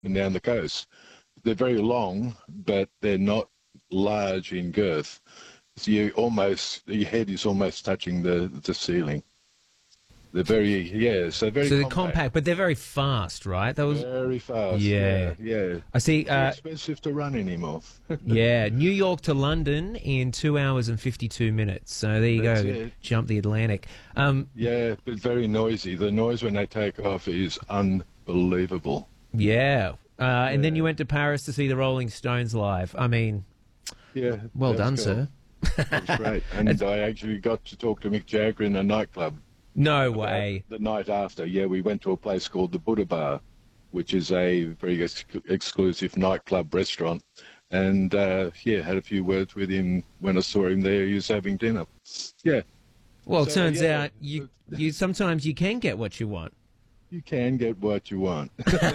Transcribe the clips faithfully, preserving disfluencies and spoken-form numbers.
and down the coast. They're very long, but they're not large in girth. So you almost, your head is almost touching the, the ceiling. They're very, yeah, so very So they're compact. compact, but they're very fast, right? That was Very fast. Yeah. Yeah, yeah. I see. Too Uh, expensive to run anymore. yeah, New York to London in two hours and fifty-two minutes. So there you That's go. it. Jump the Atlantic. Um, Yeah, but very noisy. The noise when they take off is unbelievable. yeah. Uh, and then Yeah. you went to Paris to see the Rolling Stones live. I mean, Yeah. well that done, was cool. sir. That was great. And I actually got to talk to Mick Jagger in a nightclub. No about way. The night after, yeah, we went to a place called the Buddha Bar, which is a very ex- exclusive nightclub restaurant. And, uh, yeah, had a few words with him when I saw him there. He was having dinner. Yeah, Well, it So, turns yeah, out you, you sometimes you can get what you want. you can get what you want.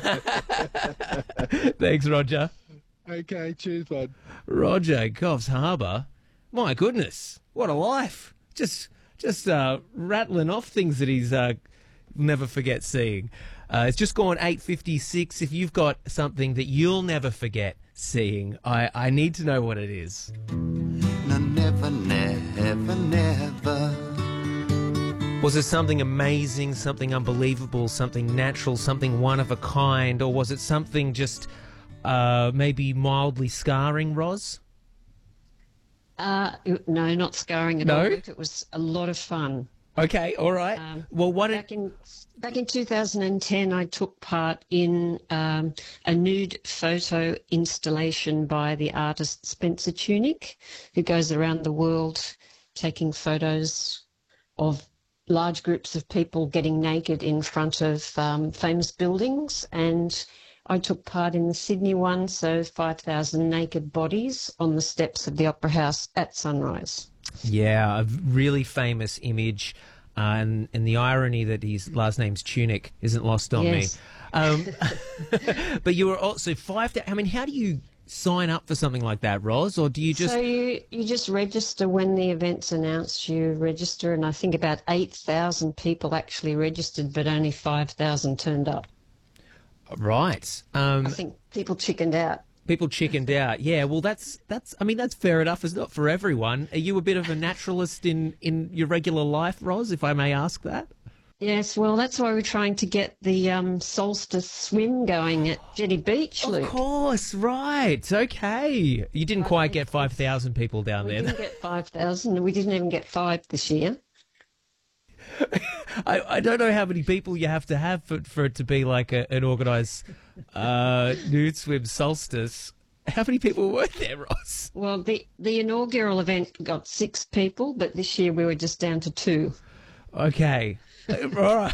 Thanks, Roger. Okay, cheers, bud. Roger, Coffs Harbour. My goodness, what a life! Just, just uh, rattling off things that he's uh, never forget seeing. Uh, it's just gone eight fifty-six. If you've got something that you'll never forget seeing, I, I need to know what it is. No, never, never, never. Was it something amazing, something unbelievable, something natural, something one of a kind, or was it something just uh, maybe mildly scarring, Roz? Uh, no, not scarring at No? all. It was a lot of fun. Okay, all right. Um, well, what Back did... in back in two thousand ten, I took part in um, a nude photo installation by the artist Spencer Tunick, who goes around the world taking photos of large groups of people getting naked in front of um, famous buildings. And I took part in the Sydney one, so five thousand naked bodies on the steps of the Opera House at sunrise. Yeah, a really famous image. Uh, and, and the irony that his last name's Tunick isn't lost on Yes. me. Um, but you were also five. I mean, how do you sign up for something like that, Roz? Or do you just... So you, you just register when the event's announced. You register, and I think about eight thousand people actually registered, but only five thousand turned up. Right. Um, I think people chickened out. people chickened out. Yeah, well, that's, that's. I mean, that's fair enough. It's not for everyone. Are you a bit of a naturalist in, in your regular life, Roz, if I may ask that? Yes, well, that's why we're trying to get the um, solstice swim going at Jetty Beach, Of Luke. course, right. Okay. You didn't quite get five thousand people down We there. didn't get five thousand. We didn't even get five this year. I, I don't know how many people you have to have for, for it to be like a, an organised uh, nude swim solstice. How many people were there, Ross? Well, the, the inaugural event got six people, but this year we were just down to two. Okay. All right.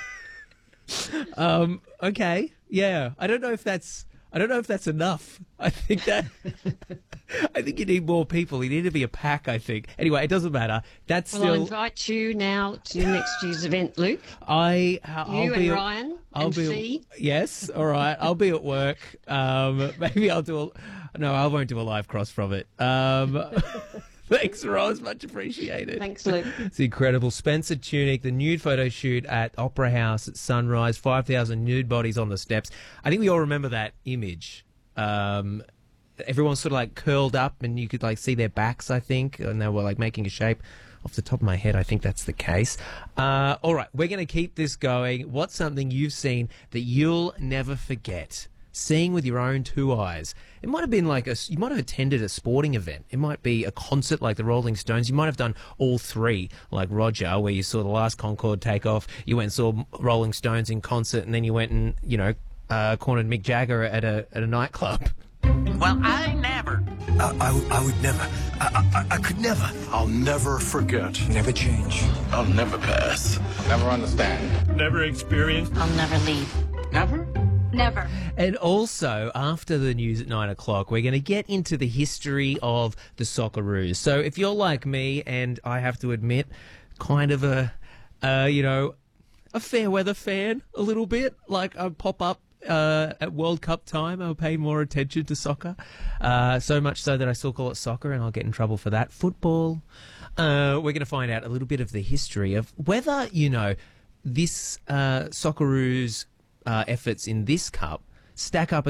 um, okay. Yeah. I don't know if that's... I don't know if that's enough. I think that... I think you need more people. You need to be a pack, I think. Anyway, it doesn't matter. That's Well, still... I'll invite you now to next year's event, Luke. I, I'll You be and at- Ryan I'll and be Fee. Yes, all right. I'll be at work. Um, maybe I'll do a... No, I won't do a live cross from it. Um, thanks, Roz. Much appreciated. Thanks, Luke. It's incredible. Spencer Tunick, the nude photo shoot at Opera House at sunrise, five thousand nude bodies on the steps. I think we all remember that image. Um, everyone's sort of like curled up and you could like see their backs, I think, and they were like making a shape. Off the top of my head, I think that's the case. Uh, all right, we're going to keep this going. What's something you've seen that you'll never forget? Seeing with your own two eyes. It might have been like a, you might have attended a sporting event. It might be a concert like the Rolling Stones. You might have done all three, like Roger, where you saw the last Concorde take off. You went and saw Rolling Stones in concert, and then you went and, you know, uh, cornered Mick Jagger at a at a nightclub. Well, I never. I, I, I would never. I, I, I could never. I'll never forget. Never change. I'll never pass. Never understand. Never experience. I'll never leave. Never? Never. And also, after the news at nine o'clock, we're going to get into the history of the Socceroos. So if you're like me, and I have to admit, kind of a, uh, you know, a fair weather fan, a little bit, like I pop up uh, at World Cup time, I'll pay more attention to soccer. Uh, so much so that I still call it soccer, and I'll get in trouble for that. Football. Uh, we're going to find out a little bit of the history of whether, you know, this uh, Socceroos Uh, efforts in this cup stack up